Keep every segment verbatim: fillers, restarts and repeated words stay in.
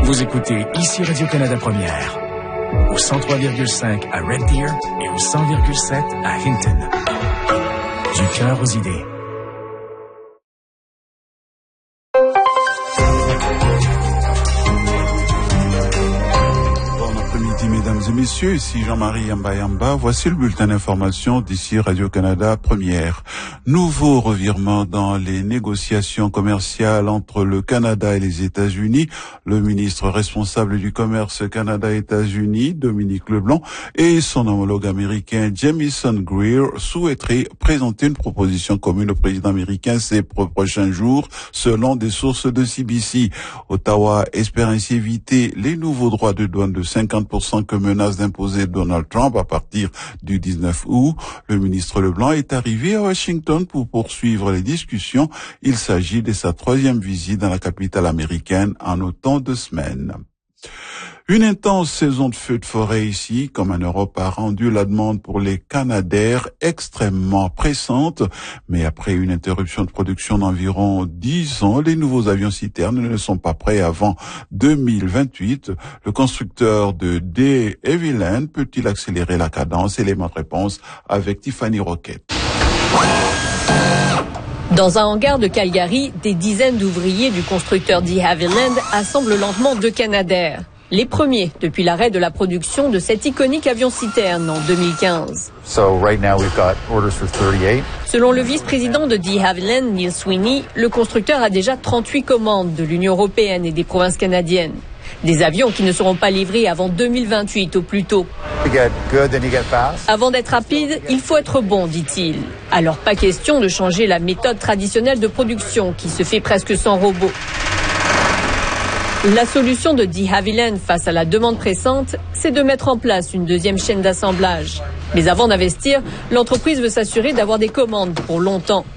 Vous écoutez ici Radio-Canada Première, au cent trois virgule cinq à Red Deer et au cent virgule sept à Hinton. Du cœur aux idées. Mesdames et messieurs, ici Jean-Marie Yamba-Yamba. Voici le bulletin d'information d'ici Radio-Canada Première. Nouveau revirement dans les négociations commerciales entre le Canada et les États-Unis. Le ministre responsable du commerce Canada-États-Unis, Dominique Leblanc, et son homologue américain Jamieson Greer souhaiteraient présenter une proposition commune au président américain ces prochains jours, selon des sources de C B C. Ottawa espère ainsi éviter les nouveaux droits de douane de cinquante pour cent que menace d'imposer Donald Trump à partir du dix-neuf août. Le ministre Leblanc est arrivé à Washington pour poursuivre les discussions. Il s'agit de sa troisième visite dans la capitale américaine en autant de semaines. Une intense saison de feux de forêt ici, comme en Europe, a rendu la demande pour les Canadair extrêmement pressante. Mais après une interruption de production d'environ dix ans, les nouveaux avions citernes ne sont pas prêts avant deux mille vingt-huit. Le constructeur de De Havilland peut-il accélérer la cadence? Élément de réponse avec Tiffany Roquette. Dans un hangar de Calgary, des dizaines d'ouvriers du constructeur De Havilland assemblent lentement deux Canadair. Les premiers depuis l'arrêt de la production de cet iconique avion-citerne en deux mille quinze. So right now we've got orders for thirty-eight. Selon le vice-président de De Havilland, Neil Sweeney, le constructeur a déjà trente-huit commandes de l'Union européenne et des provinces canadiennes. Des avions qui ne seront pas livrés avant deux mille vingt-huit au plus tôt. Avant d'être rapide, il faut être bon, dit-il. Alors pas question de changer la méthode traditionnelle de production qui se fait presque sans robot. La solution de De Havilland face à la demande pressante, c'est de mettre en place une deuxième chaîne d'assemblage. Mais avant d'investir, l'entreprise veut s'assurer d'avoir des commandes pour longtemps.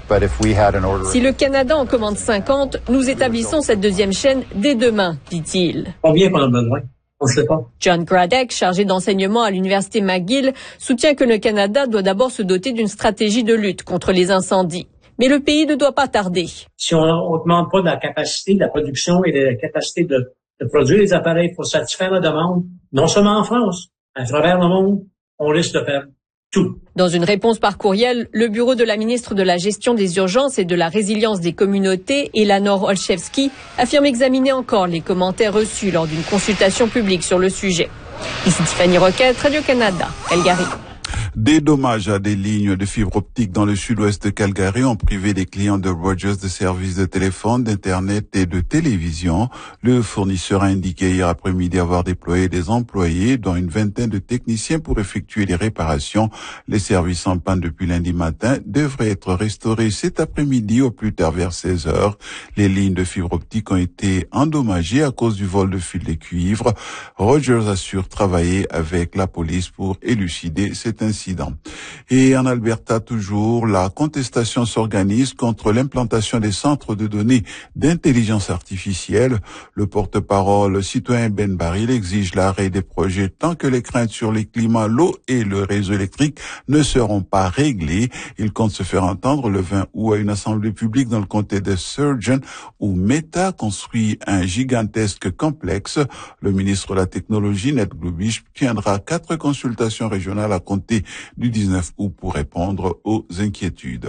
Si le Canada en commande cinquante, nous établissons cette deuxième chaîne dès demain, dit-il. Combien qu'on a besoin? On ne sait pas. John Craddock, chargé d'enseignement à l'Université McGill, soutient que le Canada doit d'abord se doter d'une stratégie de lutte contre les incendies. Mais le pays ne doit pas tarder. Si on ne demande pas de la capacité de la production et de la capacité de, de produire les appareils pour satisfaire la demande, non seulement en France, à travers le monde, on risque de perdre tout. Dans une réponse par courriel, le bureau de la ministre de la Gestion des urgences et de la résilience des communautés, Eleanor Olszewski, affirme examiner encore les commentaires reçus lors d'une consultation publique sur le sujet. Ici Tiffany Roquette, Radio-Canada, Calgary. Des dommages à des lignes de fibre optique dans le sud-ouest de Calgary ont privé les clients de Rogers de services de téléphone, d'internet et de télévision. Le fournisseur a indiqué hier après-midi avoir déployé des employés, dont une vingtaine de techniciens pour effectuer les réparations. Les services en panne depuis lundi matin devraient être restaurés cet après-midi au plus tard vers seize heures. Les lignes de fibre optique ont été endommagées à cause du vol de fils de cuivre. Rogers assure travailler avec la police pour élucider cet incident. Et en Alberta toujours, la contestation s'organise contre l'implantation des centres de données d'intelligence artificielle. Le porte-parole citoyen Ben Baril exige l'arrêt des projets tant que les craintes sur les climats, l'eau et le réseau électrique ne seront pas réglées. Il compte se faire entendre le vingt août à une assemblée publique dans le comté de Sturgeon où Meta construit un gigantesque complexe. Le ministre de la Technologie, Ned Glubich, tiendra quatre consultations régionales à compter du dix-neuf août pour répondre aux inquiétudes.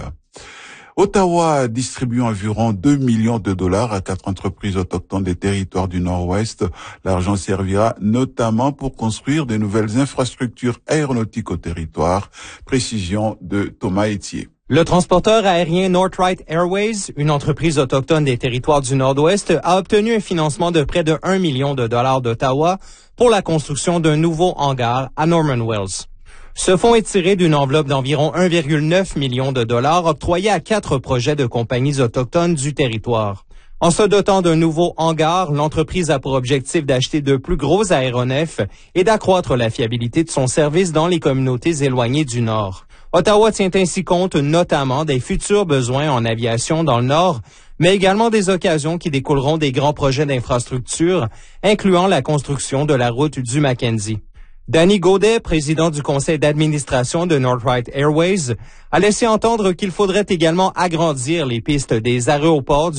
Ottawa distribue environ deux millions de dollars à quatre entreprises autochtones des territoires du Nord-Ouest. L'argent servira notamment pour construire de nouvelles infrastructures aéronautiques au territoire. Précision de Thomas Etier. Le transporteur aérien Northright Airways, une entreprise autochtone des territoires du Nord-Ouest, a obtenu un financement de près de un million de dollars d'Ottawa pour la construction d'un nouveau hangar à Norman Wells. Ce fonds est tiré d'une enveloppe d'environ un virgule neuf million de dollars octroyée à quatre projets de compagnies autochtones du territoire. En se dotant d'un nouveau hangar, l'entreprise a pour objectif d'acheter de plus gros aéronefs et d'accroître la fiabilité de son service dans les communautés éloignées du Nord. Ottawa tient ainsi compte notamment des futurs besoins en aviation dans le Nord, mais également des occasions qui découleront des grands projets d'infrastructure, incluant la construction de la route du Mackenzie. Danny Gaudet, président du conseil d'administration de Northright Airways, a laissé entendre qu'il faudrait également agrandir les pistes des aéroports